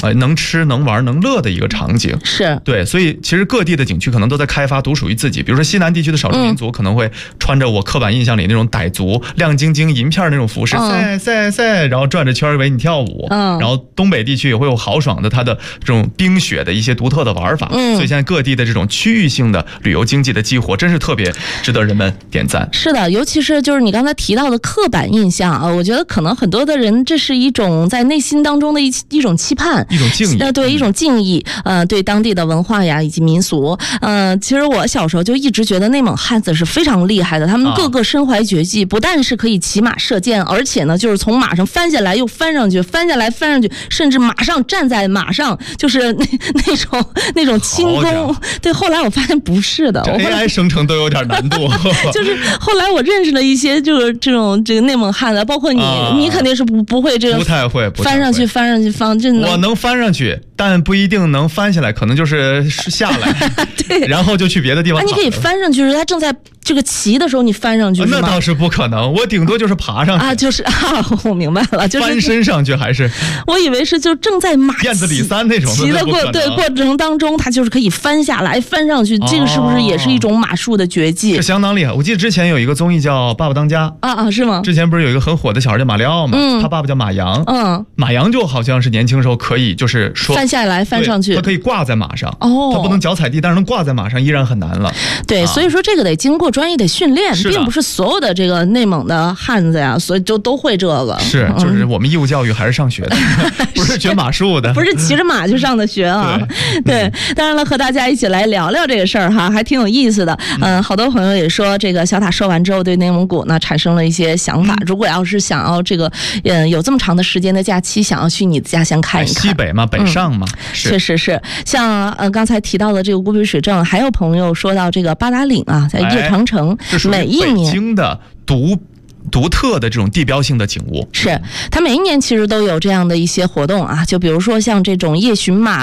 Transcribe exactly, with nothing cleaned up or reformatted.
呃能吃能玩能乐的一个场景。 是对，所以其实各地的景区可能都在开发独属于自己，比如说西南地区的少数民族可能会穿着我刻板印象里那种傣族亮晶晶银片那种服饰，赛赛赛，然后转着圈围你跳舞。嗯，然后东北地区也会有豪爽的它的这种冰雪的一些独特的玩法。嗯，所以现在各地的这种区域性的旅游经济的激活，真是特别值得人们点赞。 是的，尤其是就是你刚才提到的刻板印象啊，我觉得可能很多的人这是一种在内心当中的一一种期盼， 一种敬意， 呃，对，一种敬意，呃，对当地的文化呀以及民俗。呃，其实我小时候就一直觉得内蒙汉子是非常厉害的，他们个个身怀绝技，不但是可以骑马射箭，而且呢，就是从马上翻下来又翻上去，翻下来翻上去，甚至马上站在马上，就是那那种那种轻功。对，后来我发现不是的 ，A I 生成都有点难度。 就是后来我认识了一些就是这种这个内蒙汉子，包括你，啊、你肯定是不不会这个， 不太会， 翻上去翻上去翻，这我能翻上去，但不一定能翻下来，可能就是下来， 对， 然后就去别的地方。 啊，你可以翻上去，是他正在这个骑的时候你翻上去， 那倒是不可能，我顶多就是爬上去啊，就是啊，我明白了，就是翻身上去还是？ 我以为是就正在马燕子李三那种骑的过对过程当中，他就是可以翻下来翻上去，这个是不是也是一种马术的绝技？ 是相当厉害。我记得之前有一个综艺叫《爸爸当家》 啊啊，是吗？ 之前不是有一个很火的小孩叫马里奥吗？嗯，他爸爸叫马洋，嗯，马洋就好像是年轻时候可以就是说翻下来翻上去， 他可以挂在马上， 哦， 他不能脚踩地，但是能挂在马上依然很难了。 对，所以说这个得经过专业的训练，并不是所有的这个内蒙的汉子呀，所以就都会这个。 是，就是我们义务教育还是上学的，不是学马术的， 不是骑着马去上的学啊。对，当然了，和大家一起来聊聊这个事儿哈，还挺有意思的。嗯，好多朋友也说，这个小塔说完之后，对内蒙古呢产生了一些想法。如果要是想要这个，嗯，有这么长的时间的假期，想要去你的家乡看一看， 西北嘛，北上嘛， 确实是。像呃刚才提到的这个古北水镇，还有朋友说到这个八达岭啊，在叶长城，每一年北京的独。独特的这种地标性的景物， 是它每一年其实都有这样的一些活动啊，就比如说像这种夜巡马